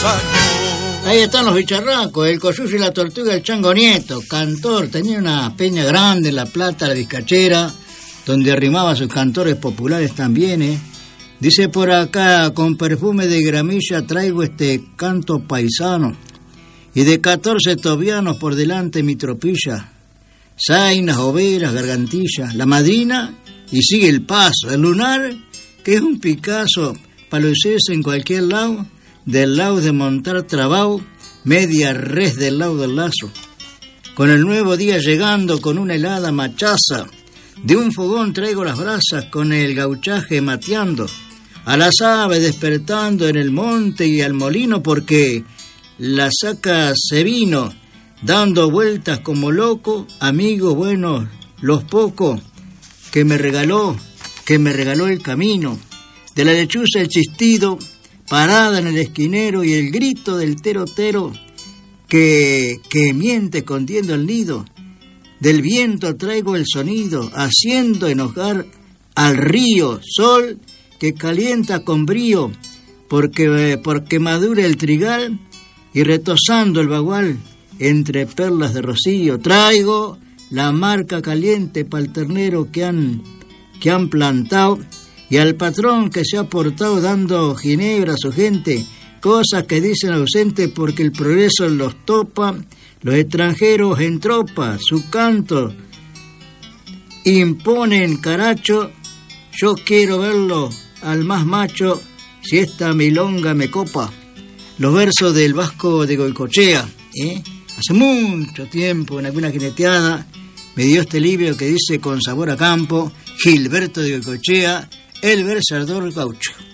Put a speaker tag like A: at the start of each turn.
A: años.
B: Ahí están los bicharracos, el Coyuyo y la Tortuga, el Chango Nieto, cantor, tenía una peña grande en La Plata, la Vizcachera, donde arrimaba sus cantores populares también, Dice por acá, con perfume de gramilla traigo este canto paisano, y de 14 tobianos por delante mi tropilla, zainas, overas, gargantillas, la madrina, y sigue el paso, el lunar, que es un Picasso, para lucirse en cualquier lado, del lado de montar trabao, media res del lado del lazo. Con el nuevo día llegando con una helada machaza, de un fogón traigo las brasas con el gauchaje mateando, a las aves despertando en el monte y al molino porque la saca se vino, dando vueltas como loco, amigos buenos, los pocos, que me regaló el camino, de la lechuza el chistido, parada en el esquinero y el grito del terotero que miente escondiendo el nido, del viento traigo el sonido, haciendo enojar al río, sol que calienta con brío, porque madura el trigal y retozando el bagual entre perlas de rocío, traigo la marca caliente pa'l ternero que han plantado y al patrón que se ha portado dando ginebra a su gente, cosas que dicen ausentes porque el progreso los topa, los extranjeros en tropa, su canto imponen caracho, yo quiero verlo al más macho, si esta milonga me copa. Los versos del Vasco de Goicoechea, hace mucho tiempo en alguna jineteada me dio este libro que dice con sabor a campo, Gilberto de Goicoechea, el versador gaucho.